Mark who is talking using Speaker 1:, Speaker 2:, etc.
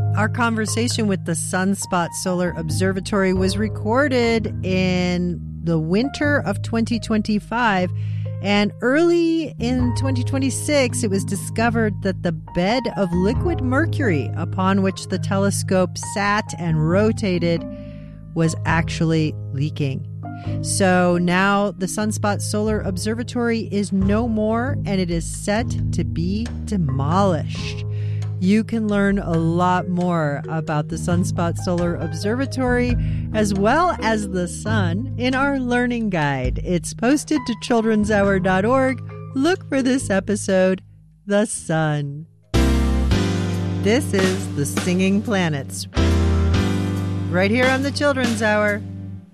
Speaker 1: Our conversation with the Sunspot Solar Observatory was recorded in the winter of 2025, and early in 2026, it was discovered that the bed of liquid mercury upon which the telescope sat and rotated was actually leaking. So now the Sunspot Solar Observatory is no more, and it is set to be demolished. You can learn a lot more about the Sunspot Solar Observatory as well as the sun in our learning guide. It's posted to childrenshour.org. Look for this episode, The Sun. This is the Singing Planets, right here on the Children's Hour.